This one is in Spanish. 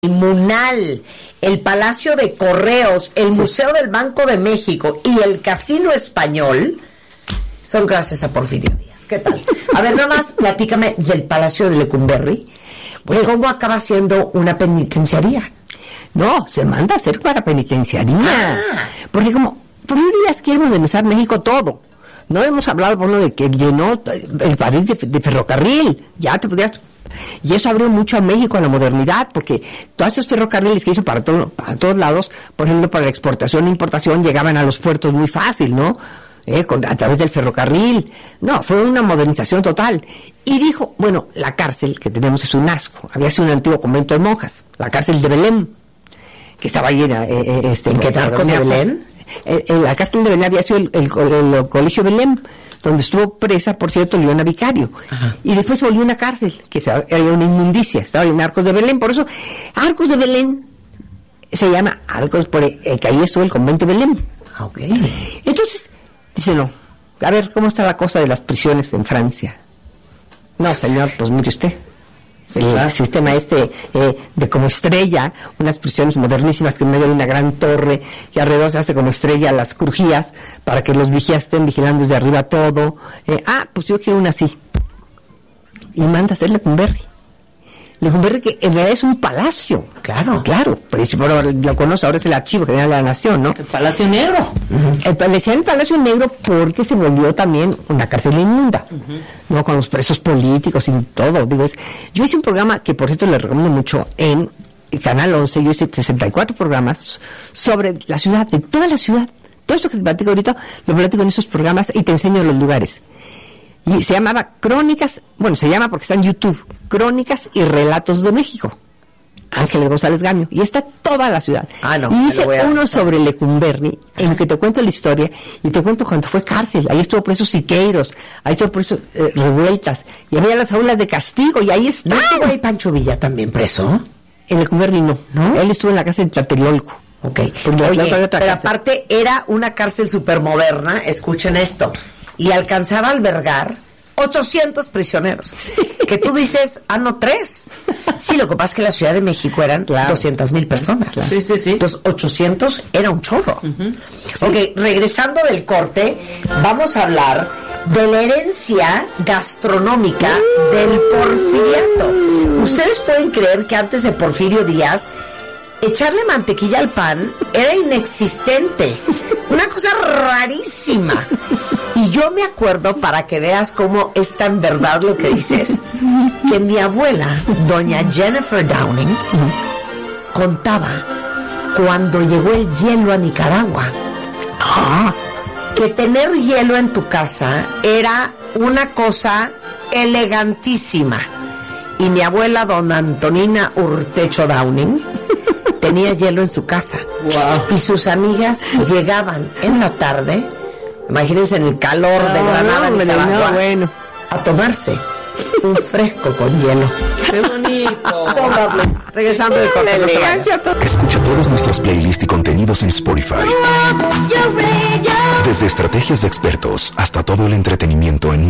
Munal, el Palacio de Correos, el Museo del Banco de México y el Casino Español son gracias a Porfirio Díaz. ¿Qué tal? A ver, nada más platícame del Palacio de Lecumberri. Bueno, ¿cómo acaba siendo una penitenciaría? No, se manda a hacer para penitenciaría. Porque como Porfirio Díaz quiere modernizar México todo. No hemos hablado, bueno, de que llenó el París de ferrocarril. Ya te podías... Y eso abrió mucho a México a la modernidad, porque todos estos ferrocarriles que hizo para todos lados, por ejemplo, para la exportación e importación, llegaban a los puertos muy fácil, ¿no? A través del ferrocarril. No, fue una modernización total. Y dijo, bueno, la cárcel que tenemos es un asco. Había sido un antiguo convento de monjas, la cárcel de Belén, que estaba llena. ¿En qué Arcos de Belén? La cárcel de Belén había sido el colegio Belén, donde estuvo presa, por cierto, Leona Vicario. Ajá. Y después se volvió una cárcel, que había una inmundicia, estaba en Arcos de Belén. Por eso, Arcos de Belén se llama Arcos, que ahí estuvo el convento de Belén. Okay. Entonces, dice, no, a ver, ¿cómo está la cosa de las prisiones en Francia? No, señor, pues mire usted. El sistema de como estrella, unas prisiones modernísimas que en medio de una gran torre y alrededor se hace como estrella las crujías para que los vigías estén vigilando desde arriba todo. Pues yo quiero una así. Y manda a hacer Lecumberri. Lecumberri, que en realidad es un palacio. Claro, pero si lo conoce, ahora es el Archivo General de la Nación, ¿no? El Palacio Negro. Le decían el Palacio Negro porque se volvió también una cárcel inmunda, ¿no? Con los presos políticos y todo. Yo hice un programa que, por cierto, le recomiendo mucho en el Canal 11. Yo hice 64 programas sobre la ciudad, de toda la ciudad. Todo esto que te platico ahorita, lo platico en esos programas y te enseño los lugares. Y se llamaba Crónicas, se llama porque está en YouTube, Crónicas y Relatos de México. Ángeles González Gamio. Y está toda la ciudad. Y hice uno sobre Lecumberri, en que te cuento la historia, y te cuento cuando fue cárcel. Ahí estuvo preso Siqueiros, ahí estuvo preso Revueltas, y había las aulas de castigo, y ahí está. ¿No estuvo ahí Pancho Villa también preso? En Lecumberri no. Él estuvo en la cárcel de Tlatelolco. Oye, pero aparte era una cárcel supermoderna, escuchen esto, y alcanzaba a albergar 800 prisioneros. Que tú dices, no 3. Sí, lo que pasa es que la Ciudad de México eran 200,000 personas. Sí. Entonces, 800 era un chorro. Ok, regresando del corte, vamos a hablar de la herencia gastronómica del porfiriato. Ustedes pueden creer que antes de Porfirio Díaz, echarle mantequilla al pan era inexistente. Una cosa rarísima. Y yo me acuerdo, para que veas cómo es tan verdad lo que dices, que mi abuela, doña Jennifer Downing, contaba cuando llegó el hielo a Nicaragua, que tener hielo en tu casa era una cosa elegantísima. Y mi abuela, dona Antonina Urtecho Downing, tenía hielo en su casa. Wow. Y sus amigas llegaban en la tarde, imagínense en el calor de Granada, Nicaragua, a tomarse un fresco con hielo. ¡Qué bonito! Regresando del corte. Escucha todos nuestros playlists y contenidos en Spotify. Desde estrategias de expertos hasta todo el entretenimiento en